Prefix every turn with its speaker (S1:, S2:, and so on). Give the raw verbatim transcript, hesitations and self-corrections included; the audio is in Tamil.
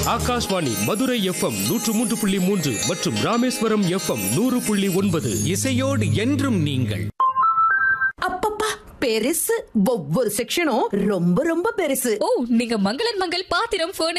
S1: ஆகாஷ்வாணி மதுரை எஃப்எம் நூற்று மூன்று புள்ளி மூன்று மற்றும் ராமேஸ்வரம் எஃப்எம் நூறு புள்ளி ஒன்பது.
S2: இசையோடு என்றும் நீங்கள்.
S3: அப்பப்பா பெருசு, ஒவ்வொரு செக்ஷனும் ரொம்ப ரொம்ப பெருசு.
S4: ஓ, நீங்க மங்களன் மங்கள் பாத்திரம்